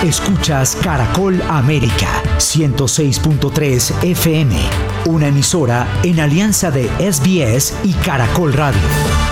Escuchas Caracol América 106.3 FM, una emisora en alianza de SBS y Caracol Radio.